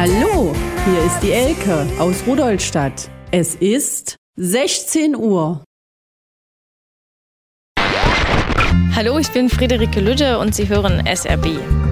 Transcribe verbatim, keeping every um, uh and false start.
Hallo, hier ist die Elke aus Rudolstadt. Es ist sechzehn Uhr. Hallo, ich bin Friederike Lütte und Sie hören S R B.